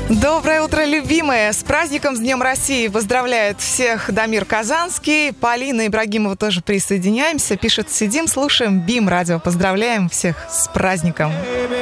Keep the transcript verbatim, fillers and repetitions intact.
Доброе утро, любимые! С праздником, с Днем России! Поздравляет всех Дамир Казанский. Полина Ибрагимова тоже присоединяемся. Пишет: сидим, слушаем БИМ радио. Поздравляем всех с праздником.